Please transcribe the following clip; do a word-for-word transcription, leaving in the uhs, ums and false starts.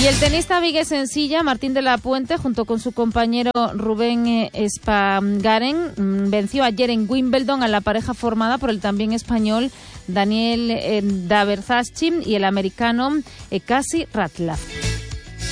Y el tenista viguesensilla Martín de la Puente, junto con su compañero Rubén Spangaren, venció ayer en Wimbledon a la pareja formada por el también español Daniel Daverzaschi y el americano Casey Ratcliffe.